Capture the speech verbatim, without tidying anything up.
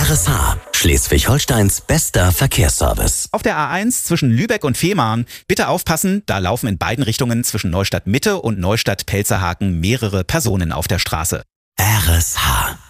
R S H, Schleswig-Holsteins bester Verkehrsservice. Auf der A eins zwischen Lübeck und Fehmarn. Bitte aufpassen, da laufen in beiden Richtungen zwischen Neustadt Mitte und Neustadt Pelzerhaken mehrere Personen auf der Straße. R S H.